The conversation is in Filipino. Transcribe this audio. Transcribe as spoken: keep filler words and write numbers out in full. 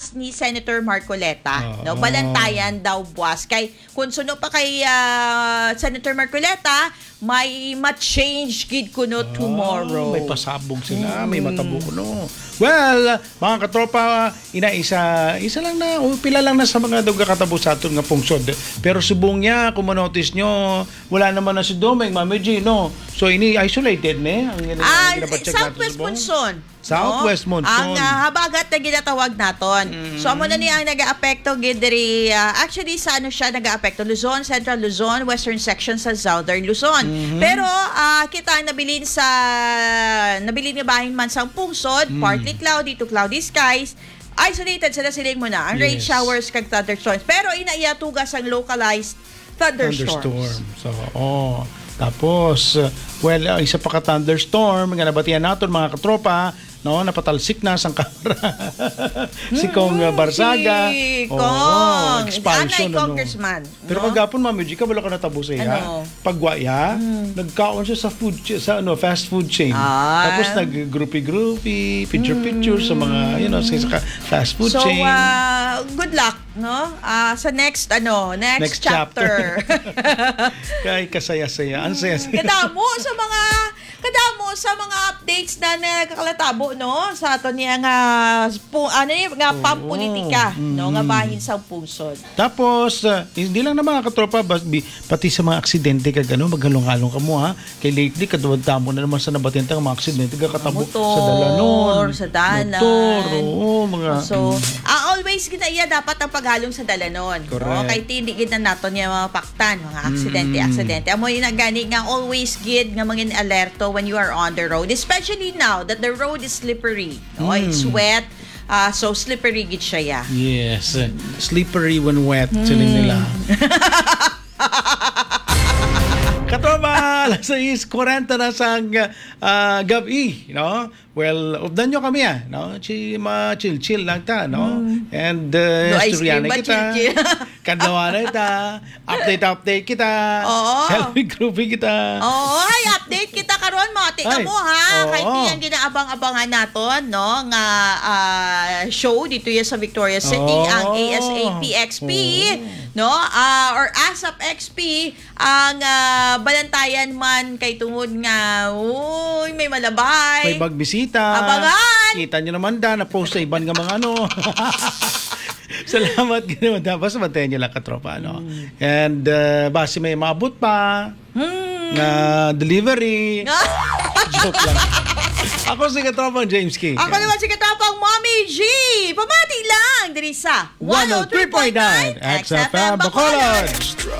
buwas ni Senator Marcoleta. Oh. No, balantayan daw buwas. Kay kung suno pa kay uh, Senator Marcoleta, may ma-change gid kuno tomorrow. Oh, may pasabog sila, mm. may matabo kuno. Well, mga katropa, ina isa, isa lang na, o pila lang na sa mga duga katabo sa aton nga pungsod. Pero subong niya, kung manotice nyo, wala naman na si Domeng, Mami G, no? So, ini isolated, ne? Ang ah, Southwest Monsoon. Southwest no? Monsoon. Ang uh, habagat na ginatawag naton. Mm-hmm. So, amo na niya ang nag-aapekto, gidri, uh, actually, sa ano siya nag-aapekto? Luzon, Central Luzon, Western section sa Southern Luzon. Mm-hmm. Pero, uh, kita ang nabilin sa, nabilin nga bahin man sa pungsod, mm. partly cloudy to cloudy skies, isolated sila siling muna ang yes. rain showers kag thunderstorms, pero inaiatugas ang localized thunderstorms. Thunderstorm. So, oh. Tapos, well, isa pa ka thunderstorm, nga nabatian natin mga katropa, no, napatalsik na sang kamera. si Kong uh, Barzaga. Si oh, Kong. Expansion. Anay congressman. Ano. Pero no? Kagapon, Mami G, wala ka natabo sa iya. Ano? Pagwaya, hmm. nagkaon siya sa food sa ano fast food chain. Ah. Tapos nag-groupie-groupie, picture-picture hmm. sa mga, you know, sa fast food so, chain. So, uh, good luck, no? Uh, sa next, ano, next, next chapter. chapter. Kay kasaya-saya. Ang saya-saya. Kadamo sa mga kadamo sa mga updates na nagkakalatabo, no, sa ato niya nga pu, ano yung nga oh, pampolitika, oh. no, nga bahin sa pusod. Tapos uh, hindi lang naman katropa, pati sa mga aksidente kag ano, maghalong-halong ka mo ha. Kay lately kaduwag tamo na naman sa nabatenta nga mga aksidente kakatabo sa dalanon, sa dalan. Motor, oo, mga so, uh, always ginaiya dapat ang paghalong sa dalanon. No? Kay hindi gid na nato niya mga paktan, mga aksidente, mm. aksidente. Amo yung nagani nga always gid nga mangin alerto when you are on the road, especially now that the road is slippery. No? Mm. It's wet. Uh, so slippery gid siya ya. Yes. Uh, slippery when wet, mm. siling nila. Katropa, alas sais kuwarenta na sang uh, gabi, no? Well, updan nyo kami, ah, no? Chi, ma-chill-chill lang ta, no? Mm. And, uh, no, istorya na kita. Kandawa na kita. Update-update kita. Oo. Selfie-groupie kita. Oo, ay, update kita karon mo. Tika mo, ha? Kahit yan ginaabang-abangan naton, no? Nga uh, show dito yan sa Victoria City, oh. ang A S A P X P, oh. no? Uh, or ASAP X P, ang uh, balantayan man kay tungod nga, uy, may malabay. May magbisita. Abangan! Kita nyo naman da, na-post sa iban nga mga ano. Salamat ganoon. Tapos bantayan nyo lang katropa, no? Mm. And uh, base may maabot pa mm. na delivery. Joke lang. Ako si katropang James King. Ako naman si katropang Mommy G. Pamati lang, diri sa one oh three point nine X F M Bacolod.